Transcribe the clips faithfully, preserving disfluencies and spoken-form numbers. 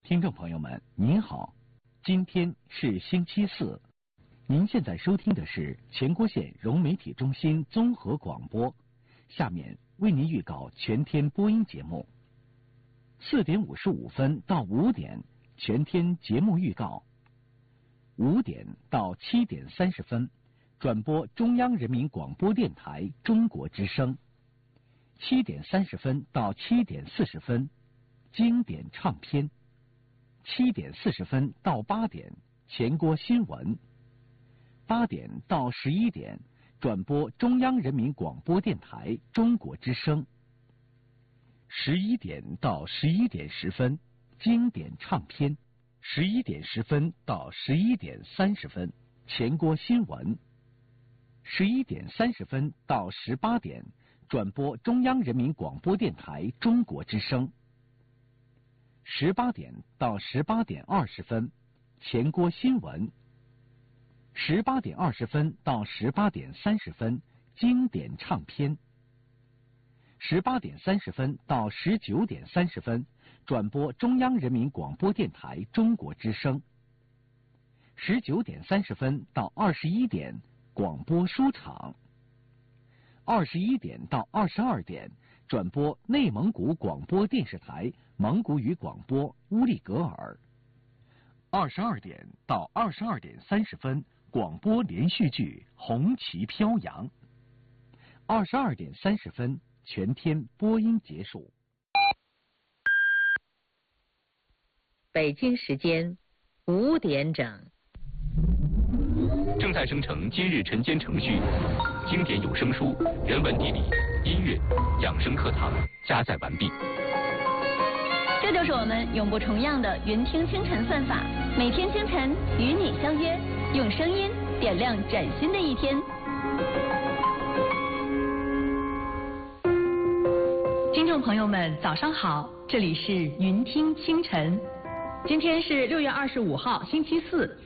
听众朋友们，您好，今天是星期四，您现在收听的是前郭县融媒体中心综合广播。下面为您预告全天播音节目。四点五十五分到五点，全天节目预告。五点到七点三十分，转播中央人民广播电台中国之声。七点三十分到七点四十分，经典唱片。七点四十分到八点，前郭新闻。八点到十一点，转播中央人民广播电台中国之声。十一点到十一点十分，经典唱片。十一点十分到十一点三十分，前郭新闻。十一点三十分到十八点，转播中央人民广播电台中国之声。十八点到十八点二十分，前郭新闻。十八点二十分到十八点三十分，经典唱片。十八点三十分到十九点三十分，转播中央人民广播电台中国之声。十九点三十分到二十一点，广播书场。二十一点到二十二点，转播内蒙古广播电视台蒙古语广播乌力格尔。二十二点到二十二点三十分，广播连续剧《红旗飘扬》。二十二点三十分，全天播音结束。 北京时间五点整。 正在生成今日晨间程序，经典有声书、人文地理、音乐、养生课堂加载完毕。 这就是我们永不重样的云听清晨算法，每天清晨与你相约，用声音点亮崭新的一天。听众朋友们，早上好，这里是云听清晨，今天是六月二十五号，星期四。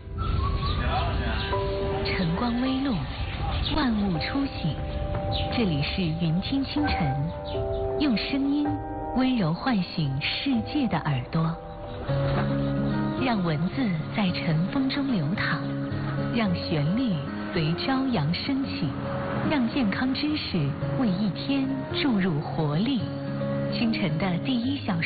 晨光微露，万物初醒，这里是云听清晨，用声音温柔唤醒世界的耳朵，让文字在晨风中流淌，让旋律随朝阳升起，让健康知识为一天注入活力。清晨的第一小